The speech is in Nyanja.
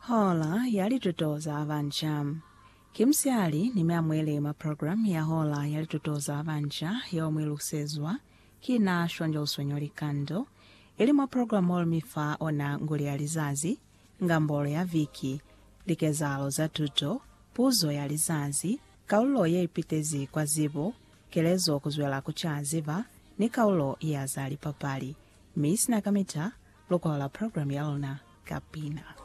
Hola yalitutoza avanja. Kimsiali nimeamwele ma program ya hola yalitutoza avanja yomwe lusezwa kina shwanja uswenyoli kando ili mwa program olmifa ona nguli ya lizazi ngambolo ya viki likezalo za tuto puzo ya lizazi kaulo ya ipitezi kwa zibo kelezo kuzwela kuchaziva ni kaulo ya zali papali. Miss Nakamita lokola program ya Lona Kapina.